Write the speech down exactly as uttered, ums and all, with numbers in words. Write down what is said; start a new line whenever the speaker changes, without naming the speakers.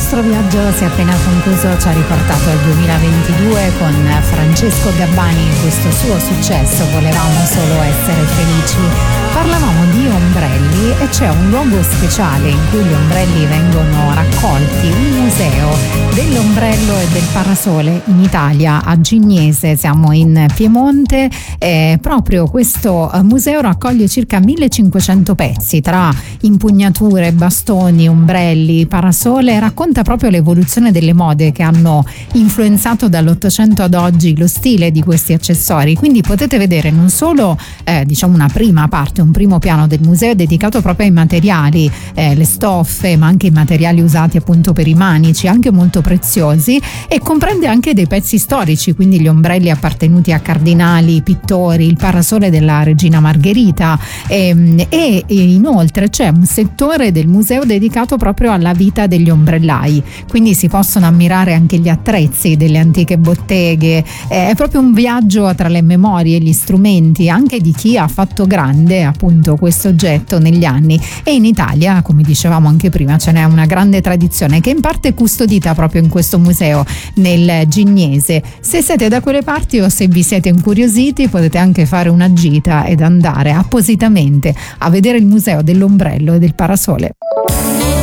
nostro viaggio si è appena concluso, ci ha riportato al duemilaventidue con Francesco Gabbani e questo suo successo Volevamo solo essere felici. Parlavamo di ombrelli e c'è un luogo speciale in cui gli ombrelli vengono raccolti, un museo dell'ombrello e del parasole in Italia, a Gignese, siamo in Piemonte. Eh, proprio questo museo raccoglie circa millecinquecento pezzi tra impugnature, bastoni, ombrelli, parasole, racconta proprio l'evoluzione delle mode che hanno influenzato dall'Ottocento ad oggi lo stile di questi accessori, quindi potete vedere non solo eh, diciamo una prima parte, un primo piano del museo dedicato proprio ai materiali, eh, le stoffe, ma anche i materiali usati appunto per i manici, anche molto preziosi, e comprende anche dei pezzi storici, quindi gli ombrelli appartenuti a cardinali, pittori, il parasole della regina Margherita, ehm, e, e inoltre c'è un settore del museo dedicato proprio alla vita degli ombrellai, quindi si possono ammirare anche gli attrezzi delle antiche botteghe. Eh, è proprio un viaggio tra le memorie e gli strumenti anche di chi ha fatto grande appunto questo oggetto negli anni, e in Italia, come dicevamo anche prima, ce n'è una grande tradizione che in parte è custodita proprio in questo museo nel Gignese. Se siete da quelle parti o se vi siete incuriositi, potete anche fare una gita ed andare appositamente a vedere il museo dell'ombrello e del parasole.